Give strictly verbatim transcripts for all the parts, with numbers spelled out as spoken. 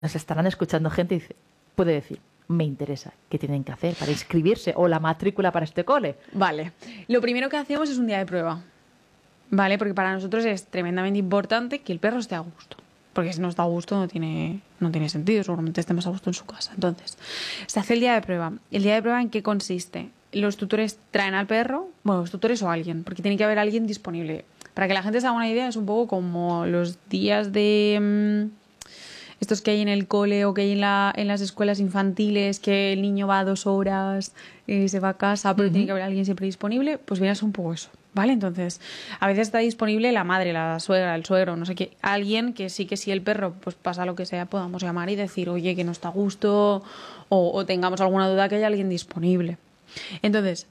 nos estarán escuchando gente y dice, puede decir, me interesa, ¿qué tienen que hacer para inscribirse o la matrícula para este cole? Vale, lo primero que hacemos es un día de prueba, ¿vale? Porque para nosotros es tremendamente importante que el perro esté a gusto. Porque si no está a gusto no tiene, no tiene sentido, seguramente esté más a gusto en su casa. Entonces, se hace el día de prueba. ¿El día de prueba en qué consiste? Los tutores traen al perro, bueno, los tutores o alguien, porque tiene que haber alguien disponible. Para que la gente se haga una idea, es un poco como los días de... Mmm, estos que hay en el cole o que hay en, la, en las escuelas infantiles, que el niño va dos horas y se va a casa, pero uh-huh. tiene que haber alguien siempre disponible, pues viene a ser un poco eso, ¿vale? Entonces, a veces está disponible la madre, la suegra, el suegro, no sé qué, alguien que sí que si el perro pues pasa lo que sea, podamos llamar y decir, oye, que no está a gusto, o, o tengamos alguna duda, que haya alguien disponible. Entonces,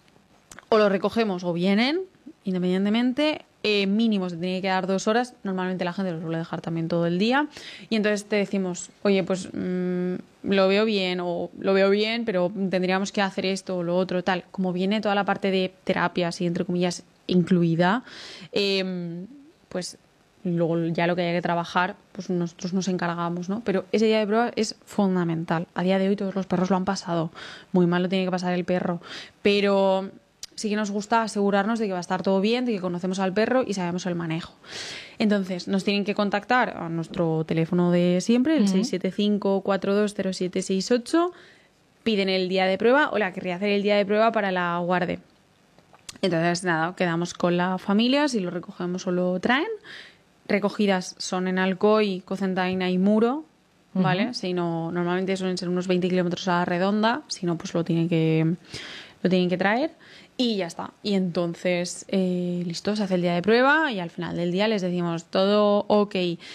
o lo recogemos o vienen, independientemente, eh, mínimo se tiene que dar dos horas, normalmente la gente lo suele dejar también todo el día, y entonces te decimos, oye, pues mmm, lo veo bien, o lo veo bien, pero tendríamos que hacer esto o lo otro, tal. Como viene toda la parte de terapias y entre comillas incluida, eh, pues luego ya lo que haya que trabajar, pues nosotros nos encargamos, ¿no? Pero ese día de prueba es fundamental. A día de hoy todos los perros lo han pasado, muy mal lo tiene que pasar el perro, pero sí que nos gusta asegurarnos de que va a estar todo bien, de que conocemos al perro y sabemos el manejo. Entonces, nos tienen que contactar a nuestro teléfono de siempre, el uh-huh. seis siete cinco, cuatro dos cero siete seis ocho, piden el día de prueba, hola, querría hacer el día de prueba para la guarde. Entonces, nada, quedamos con la familia, si lo recogemos o lo traen. Recogidas son en Alcoy, Cocentaina y Muro, ¿vale? Uh-huh. Si no, normalmente suelen ser unos veinte kilómetros a la redonda, si no, pues lo tienen que, lo tienen que traer. Y ya está. Y entonces, eh, listo, se hace el día de prueba y al final del día les decimos todo ok.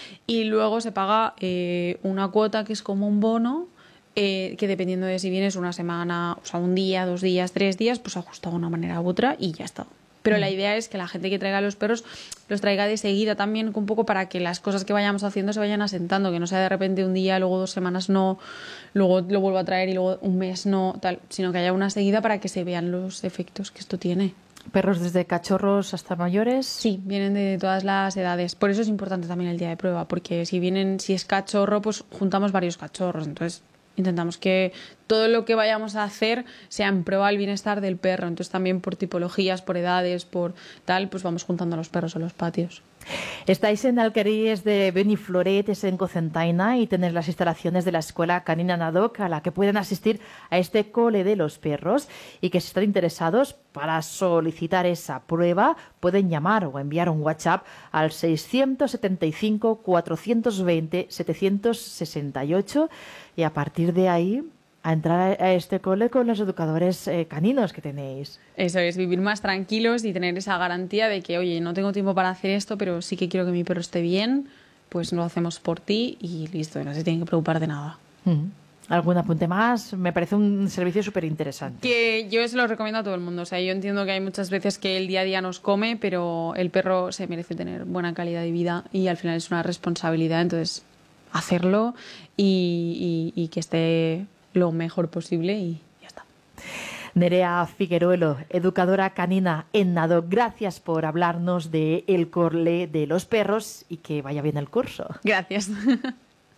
Y luego se paga eh, una cuota que es como un bono, eh, que dependiendo de si vienes una semana, o sea, un día, dos días, tres días, pues ajusta de una manera u otra y ya está. Pero mm. la idea es que la gente que traiga los perros los traiga de seguida también, un poco para que las cosas que vayamos haciendo se vayan asentando, que no sea de repente un día, luego dos semanas no, luego lo vuelvo a traer y luego un mes no, tal, sino que haya una seguida para que se vean los efectos que esto tiene. ¿Perros desde cachorros hasta mayores? Sí, vienen de todas las edades. Por eso es importante también el día de prueba, porque si vienen, si es cachorro, pues juntamos varios cachorros, entonces intentamos que todo lo que vayamos a hacer sea en prueba del bienestar del perro. Entonces también por tipologías, por edades, por tal, pues vamos juntando a los perros en los patios. Estáis en Alqueríes de Benifloret, es en Cocentaina, y tenéis las instalaciones de la Escuela Canina Nadoc, a la que pueden asistir a este cole de los perros, y que si están interesados para solicitar esa prueba pueden llamar o enviar un WhatsApp al seiscientos setenta y cinco, cuatrocientos veinte, setecientos sesenta y ocho, y a partir de ahí a entrar a este cole con los educadores eh, caninos que tenéis. Eso es, vivir más tranquilos y tener esa garantía de que, oye, no tengo tiempo para hacer esto, pero sí que quiero que mi perro esté bien, pues lo hacemos por ti y listo, no se tienen que preocupar de nada. Mm. ¿Algún apunte más? Me parece un servicio súper interesante. Que yo se lo recomiendo a todo el mundo. O sea, yo entiendo que hay muchas veces que el día a día nos come, pero el perro se merece tener buena calidad de vida y al final es una responsabilidad, entonces hacerlo y, y, y que esté lo mejor posible y ya está. Nerea Figueruelo, educadora canina en Nadoc, gracias por hablarnos de el cole de los perros y que vaya bien el curso. Gracias.